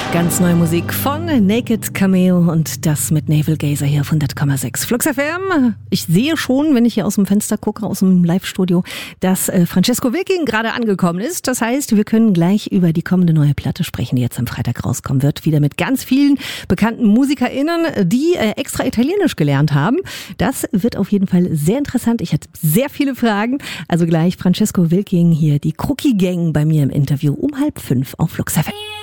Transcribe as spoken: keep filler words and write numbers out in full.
Ganz neue Musik von Naked Cameo und das mit Navel Gazer hier auf hundert Komma sechs Flux F M. Ich sehe schon, wenn ich hier aus dem Fenster gucke, aus dem Live-Studio, dass äh, Francesco Wilking gerade angekommen ist. Das heißt, wir können gleich über die kommende neue Platte sprechen, die jetzt am Freitag rauskommen wird. Wieder mit ganz vielen bekannten MusikerInnen, die äh, extra Italienisch gelernt haben. Das wird auf jeden Fall sehr interessant. Ich hatte sehr viele Fragen. Also gleich Francesco Wilking hier, die Crookie Gang bei mir im Interview um halb fünf auf Flux F M.